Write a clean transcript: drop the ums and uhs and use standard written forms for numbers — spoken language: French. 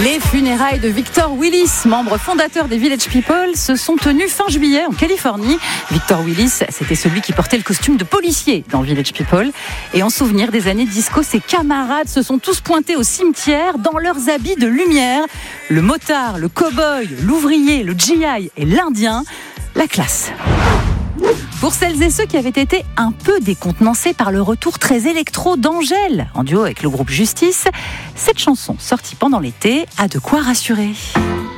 Les funérailles de Victor Willis, membre fondateur des Village People, se sont tenues fin juillet en Californie. Victor Willis, c'était celui qui portait le costume de policier dans Village People. Et en souvenir des années disco, ses camarades se sont tous pointés au cimetière dans leurs habits de lumière. Le motard, le cow-boy, l'ouvrier, le GI et l'Indien, la classe. Pour celles et ceux qui avaient été un peu décontenancés par le retour très électro d'Angèle, en duo avec le groupe Justice, cette chanson sortie pendant l'été a de quoi rassurer.